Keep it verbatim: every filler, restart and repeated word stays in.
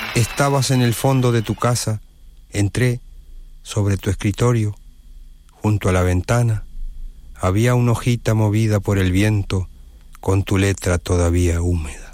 Estabas en el fondo de tu casa, entré sobre tu escritorio, junto a la ventana, había una hojita movida por el viento con tu letra todavía húmeda.